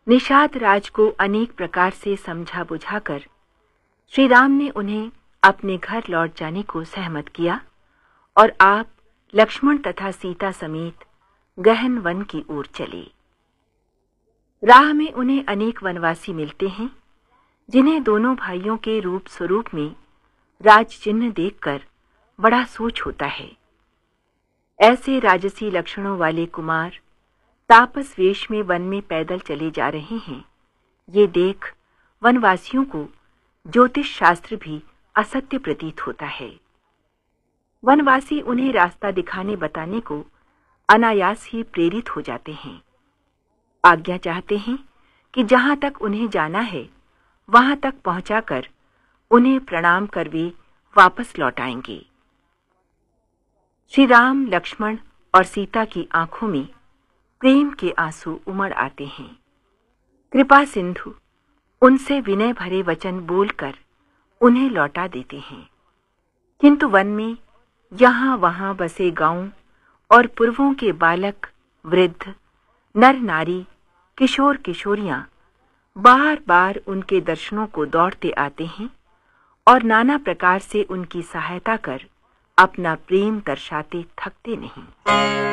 निषाद राज को अनेक प्रकार से समझा बुझाकर श्री राम ने उन्हें अपने घर लौट जाने को सहमत किया और आप लक्ष्मण तथा सीता समेत गहन वन की ओर चले। राह में उन्हें अनेक वनवासी मिलते हैं, जिन्हें दोनों भाइयों के रूप स्वरूप में राज चिन्ह देखकर बड़ा सोच होता है। ऐसे राजसी लक्षणों वाले कुमार तापस वेश में वन में पैदल चले जा रहे हैं, ये देख वनवासियों को ज्योतिष शास्त्र भी असत्य प्रतीत होता है। वनवासी उन्हें रास्ता दिखाने बताने को अनायास ही प्रेरित हो जाते हैं। आज्ञा चाहते हैं कि जहां तक उन्हें जाना है वहां तक पहुंचाकर उन्हें प्रणाम कर वे वापस लौट आएंगे। श्री राम, लक्ष्मण और सीता की आंखों में प्रेम के आंसू उमड़ आते हैं। कृपा सिंधु उनसे विनय भरे वचन बोलकर उन्हें लौटा देते हैं, किंतु वन में यहाँ वहां बसे गांवों और पूर्वों के बालक, वृद्ध, नर नारी, किशोर किशोरियां बार बार उनके दर्शनों को दौड़ते आते हैं और नाना प्रकार से उनकी सहायता कर अपना प्रेम दर्शाते थकते नहीं।